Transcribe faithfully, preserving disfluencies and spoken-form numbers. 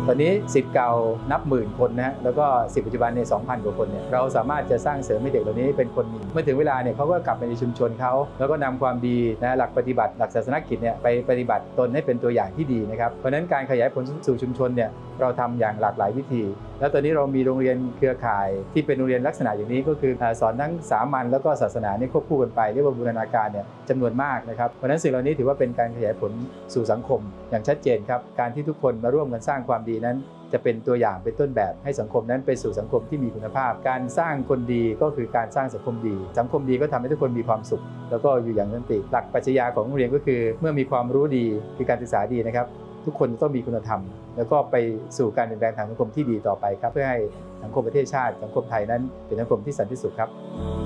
ตอนนี้ศิษย์เก่านับหมื่นคนนะฮะแล้วก็ศิษย์ปัจจุบันใน สองพัน กว่าคนเนี่ยเราสามารถจะสร้างเสริมให้เด็กเหล่านี้เป็นคนดีเมื่อถึงเวลาเนี่ยเขาก็กลับไปในชุมชนเขาแล้วก็นำความดีนะหลักปฏิบัติหลักศาสนกิจเนี่ยไปปฏิบัติตนให้เป็นตัวอย่างที่ดีนะครับเพราะฉะนั้นการขยายผลสู่ชุมชนเนี่ยเราทำอย่างหลากหลายวิธีแล้วตอนนี้เรามีโรงเรียนเครือข่ายที่เป็นโรงเรียนลักษณะอย่างนี้ก็คือสอนทั้งสามัญแล้วก็ศาสนาเนี่ยควบคู่กันไปเรียกว่าบูรณาการเนี่ยจำนวนมากนะครับเพราะฉะนั้นสิ่งเหล่านี้ถือว่าเป็นการขยายผลสู่สังคมอย่างชัดเจนครับการที่ทุกคนมาร่วมกันสร้างความดีนั้นจะเป็นตัวอย่างเป็นต้นแบบให้สังคมนั้นไปสู่สังคมที่มีคุณภาพการสร้างคนดีก็คือการสร้างสังคมดีสังคมดีก็ทำให้ทุกคนมีความสุขแล้วก็อยู่อย่างสันติหลักปรัชญาของโรงเรียนก็คือเมื่อมีความรู้ดีคือการศึกษาดีนะครับทุกคนต้องมีคุณธรรมแล้วก็ไปสู่การเปลี่ยนแปลงทางสังคมที่ดีต่อไปครับเพื่อให้สังคมประเทศชาติสังคมไทยนั้นเป็นสังคมที่สันติสุขครับ